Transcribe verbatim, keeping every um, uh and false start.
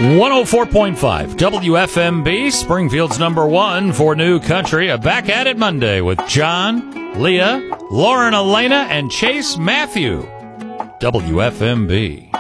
one oh four point five W F M B, Springfield's number one for new country. A Back at It Monday with John, Leah, Lauren Elena, and Chase Matthew. W F M B.